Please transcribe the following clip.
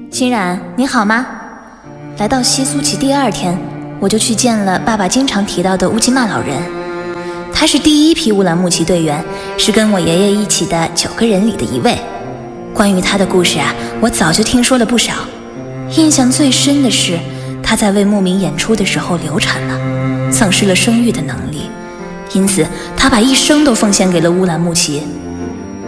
欣然，你好吗？来到西苏起第2天，我就去见了爸爸经常提到的乌基玛老人。他是第1批乌兰牧骑队员，是跟我爷爷一起的9个人里的1位。关于他的故事啊，我早就听说了不少。印象最深的是，他在为牧民演出的时候流产了，丧失了生育的能力，因此他把一生都奉献给了乌兰牧骑。